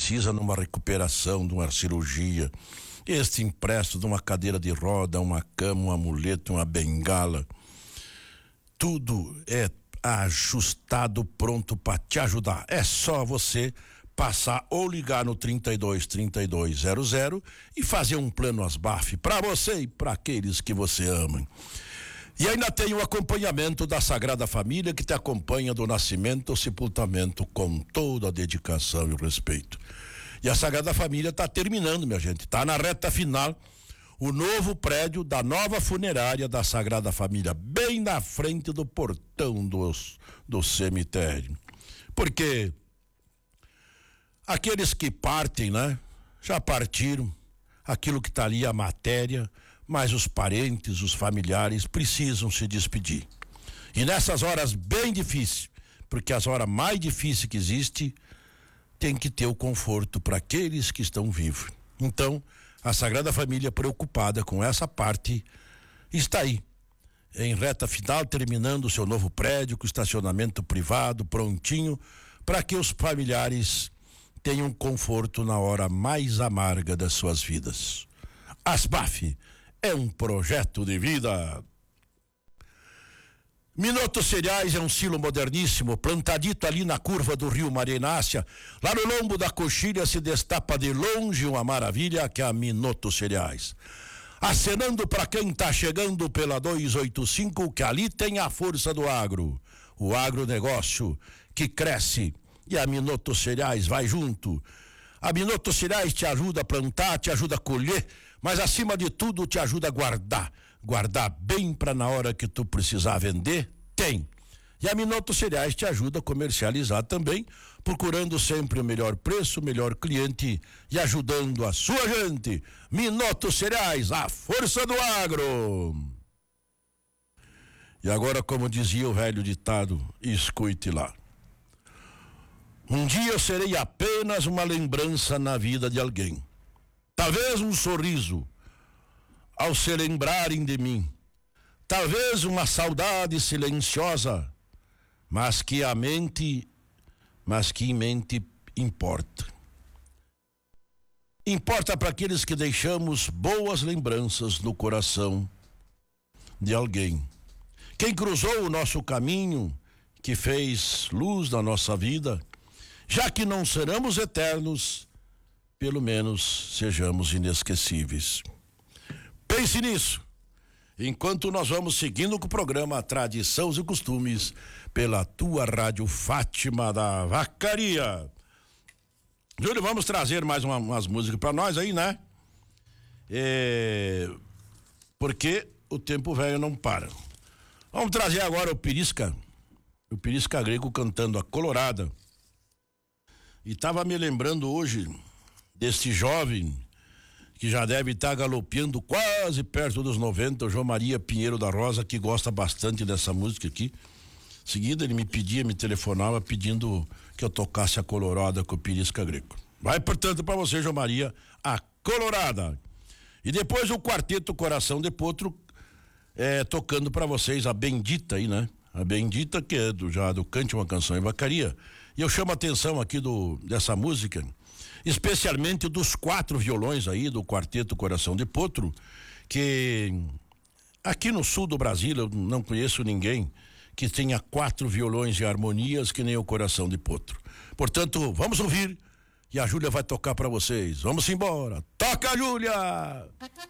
precisa numa recuperação, de uma cirurgia, este empréstimo de uma cadeira de roda, uma cama, um amuleto, uma bengala, tudo é ajustado, pronto para te ajudar. É só você passar ou ligar no 32-3200 e fazer um plano Asbaf para você e para aqueles que você ama. E ainda tem o acompanhamento da Sagrada Família, que te acompanha do nascimento ao sepultamento com toda a dedicação e o respeito. E a Sagrada Família está terminando, minha gente, está na reta final, o novo prédio da nova funerária da Sagrada Família, bem na frente do portão do cemitério. Porque aqueles que partem, né? Já partiram, aquilo que está ali, a matéria, mas os parentes, os familiares precisam se despedir. E nessas horas bem difíceis, porque as horas mais difíceis que existe, tem que ter o conforto para aqueles que estão vivos. Então, a Sagrada Família, preocupada com essa parte, está aí, em reta final, terminando o seu novo prédio, com estacionamento privado, prontinho, para que os familiares tenham conforto na hora mais amarga das suas vidas. Asbaf é um projeto de vida. Minuto Cereais é um silo moderníssimo, plantadito ali na curva do rio Maria Inácia. Lá no lombo da coxilha se destapa de longe uma maravilha que é a Minuto Cereais. Acenando para quem tá chegando pela 285, que ali tem a força do agro. O agronegócio que cresce e a Minuto Cereais vai junto. A Minuto Cereais te ajuda a plantar, te ajuda a colher, mas acima de tudo te ajuda a guardar. Guardar bem para na hora que tu precisar vender, tem. E a Minuto Cereais te ajuda a comercializar também, procurando sempre o melhor preço, o melhor cliente e ajudando a sua gente. Minuto Cereais, a força do agro. E agora, como dizia o velho ditado, escute lá. Um dia eu serei apenas uma lembrança na vida de alguém. Talvez um sorriso ao se lembrarem de mim. Talvez uma saudade silenciosa, mas que em mente importa. Importa para aqueles que deixamos boas lembranças no coração de alguém. Quem cruzou o nosso caminho, que fez luz na nossa vida, já que não seremos eternos, pelo menos sejamos inesquecíveis. Pense nisso, enquanto nós vamos seguindo com o programa Tradições e Costumes pela tua Rádio Fátima da Vacaria. Júlio, vamos trazer mais umas músicas para nós aí, né? Porque o tempo velho não para. Vamos trazer agora o Pirisca Greco cantando a Colorada. E tava me lembrando hoje deste jovem que já deve estar galopeando quase perto dos 90, o João Maria Pinheiro da Rosa, que gosta bastante dessa música aqui. Em seguida ele me telefonava pedindo que eu tocasse a Colorada com o Pirisca Greco. Vai, portanto, para você, João Maria, a Colorada. E depois o Quarteto Coração de Potro tocando para vocês a Bendita aí, né? A Bendita, que é do Cante uma Canção em Vacaria. E eu chamo a atenção aqui dessa música, especialmente dos 4 violões aí do Quarteto Coração de Potro, que aqui no sul do Brasil eu não conheço ninguém que tenha 4 violões e harmonias que nem o Coração de Potro. Portanto, vamos ouvir e a Júlia vai tocar para vocês. Vamos embora. Toca, Júlia!